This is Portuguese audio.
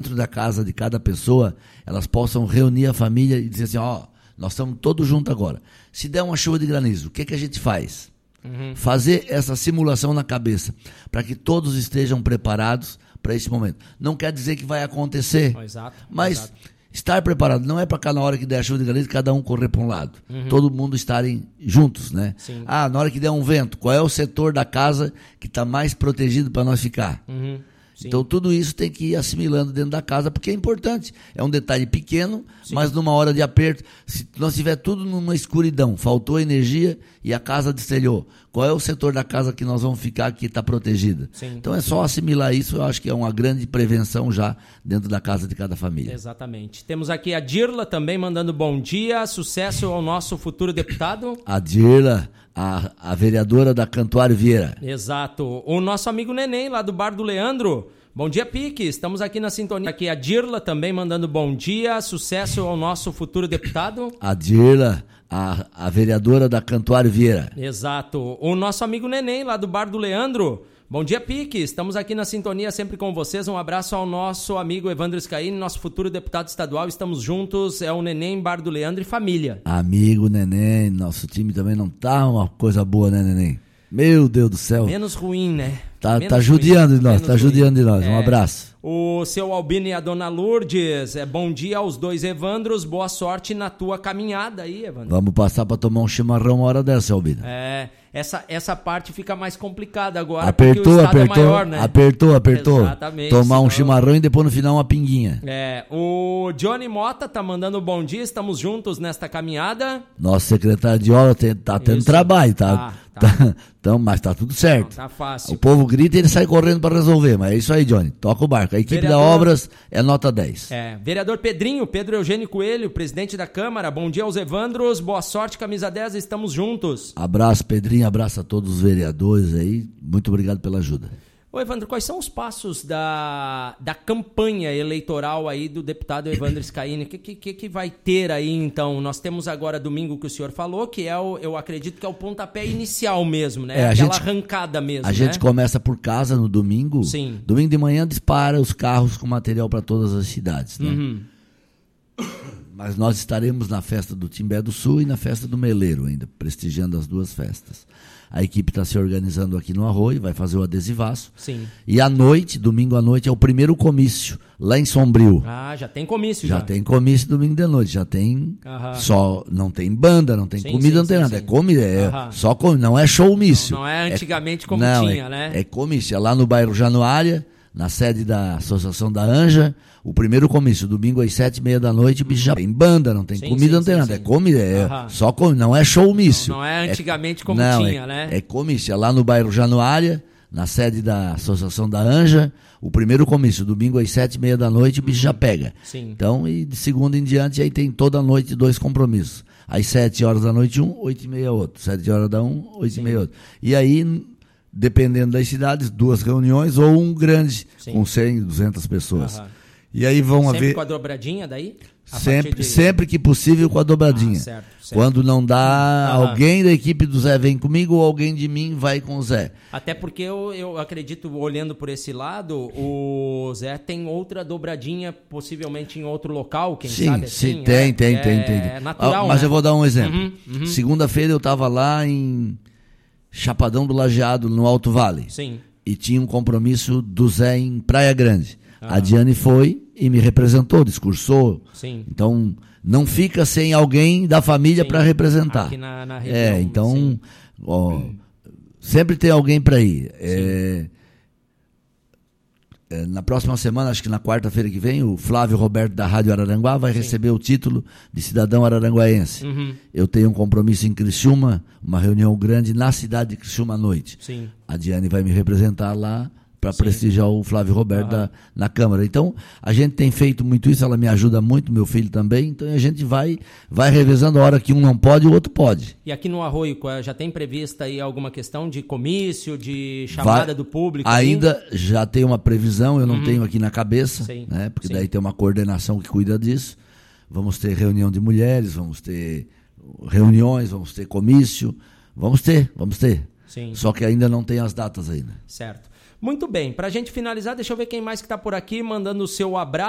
dentro da casa de cada pessoa, elas possam reunir a família e dizer assim, nós estamos todos juntos agora. Se der uma chuva de granizo, o que a gente faz? Fazer essa simulação na cabeça, para que todos estejam preparados para esse momento. Não quer dizer que vai acontecer, mas estar preparado não é para cá na hora que der a chuva de granizo, cada um correr para um lado. Todo mundo estarem juntos, né? Sim. Na hora que der um vento, qual é o setor da casa que está mais protegido para nós ficar? Então tudo isso tem que ir assimilando dentro da casa, porque é importante. É um detalhe pequeno, mas numa hora de aperto, se nós tiver tudo numa escuridão, faltou energia e a casa destelhou, qual é o setor da casa que nós vamos ficar que está protegida? Então é só assimilar isso, eu acho que é uma grande prevenção já dentro da casa de cada família. Exatamente. Temos aqui a Dirla também mandando bom dia, sucesso ao nosso futuro deputado. A Dirla, a vereadora da Cantuário Vieira. Exato. O nosso amigo Neném, lá do Bar do Leandro. Bom dia, Pique. Estamos aqui na sintonia. Aqui a Dirla também mandando bom dia, sucesso ao nosso futuro deputado. A Dirla, a vereadora da Cantuário Vieira. Exato. O nosso amigo Neném, lá do Bar do Leandro. Bom dia, Pique. Estamos aqui na sintonia sempre com vocês. Um abraço ao nosso amigo Evandro Scaini, nosso futuro deputado estadual. Estamos juntos. É o Neném, Bar do Leandro e família. Amigo Neném, nosso time também não tá uma coisa boa, né, Neném? Meu Deus do céu. Menos ruim, né? Tá judiando de nós, judiando de nós. Um abraço. O seu Albino e a dona Lourdes, bom dia aos dois Evandros, boa sorte na tua caminhada aí, Evandro. Vamos passar para tomar um chimarrão uma hora dessa, Albino. Essa parte fica mais complicada agora, apertou, porque o estado é maior, né? Apertou. Exatamente. Tomar um chimarrão e depois no final uma pinguinha. O Johnny Mota tá mandando bom dia, estamos juntos nesta caminhada. Nosso secretário de obra tá tendo trabalho, tá? Então, mas tá tudo certo. Não, tá fácil. O povo grita e ele sai correndo para resolver, mas é isso aí, Johnny. Toca o barco. A equipe da Obras é nota 10. Vereador Pedrinho, Pedro Eugênio Coelho, presidente da Câmara. Bom dia aos Evandros, boa sorte, camisa 10, estamos juntos. Abraço, Pedrinho, abraço a todos os vereadores aí. Muito obrigado pela ajuda. Ô Evandro, quais são os passos da campanha eleitoral aí do deputado Evandro Scaini? O que vai ter aí, então? Nós temos agora domingo que o senhor falou, que eu acredito que é o pontapé inicial mesmo, né? Aquela arrancada mesmo, A gente começa por casa no domingo. Sim. Domingo de manhã dispara os carros com material para todas as cidades, né? Mas nós estaremos na festa do Timbé do Sul e na festa do Meleiro ainda, prestigiando as duas festas. A equipe está se organizando aqui no Arroio, vai fazer o adesivaço. Sim. E à noite, domingo à noite, é o primeiro comício, lá em Sombrio. Já tem comício já. Já tem comício domingo de noite, já tem só, não tem banda, não tem comida, não tem nada. É comida, só comida, não é showmício. Não é antigamente como tinha, né? É comício, é lá no bairro Januária, na sede da Associação da Anja, o primeiro comício, domingo às 7h30 da noite, o bicho já tem banda, não tem comida, não tem nada. É comida, só comida, não é showmício. Não é antigamente como tinha, né? É comício, é lá no bairro Januária, na sede da Associação da Anja, o primeiro comício, domingo às 7h30 da noite, o bicho já pega. Sim. Então, e de segunda em diante, aí tem toda a noite 2 compromissos. Às 7 horas da noite, 8h30 outro. 7 horas da 8h30 outro. E aí, dependendo das cidades, 2 reuniões ou um grande, com 100, 200 pessoas. E aí vão haver... Sempre com a dobradinha daí? Sempre que possível com a dobradinha. Certo. Quando não dá, alguém da equipe do Zé vem comigo ou alguém de mim vai com o Zé. Até porque eu acredito, olhando por esse lado, o Zé tem outra dobradinha, possivelmente em outro local, quem sabe assim. Sim, tem. É natural, mas né? eu vou dar um exemplo. Segunda-feira eu estava lá em Chapadão do Lajeado, no Alto Vale. Sim. E tinha um compromisso do Zé em Praia Grande. A Diane foi e me representou, discursou. Sim. Então, não fica sem alguém da família para representar. Aqui na região. Então, sempre tem alguém para ir. Na próxima semana, acho que na quarta-feira que vem, o Flávio Roberto da Rádio Araranguá vai receber o título de cidadão araranguaense. Eu tenho um compromisso em Criciúma, uma reunião grande na cidade de Criciúma à noite. Sim. A Diane vai me representar lá para prestigiar o Flávio Roberto na Câmara. Então, a gente tem feito muito isso, ela me ajuda muito, meu filho também, então a gente vai revezando a hora que um não pode, o outro pode. E aqui no Arroio, já tem prevista aí alguma questão de comício, de chamada do público? Ainda já tem uma previsão, eu não tenho aqui na cabeça, né? Porque daí tem uma coordenação que cuida disso. Vamos ter reunião de mulheres, vamos ter reuniões, vamos ter comício, vamos ter. Sim. Só que ainda não tem as datas ainda. Certo. Muito bem, para a gente finalizar, deixa eu ver quem mais que está por aqui mandando o seu abraço.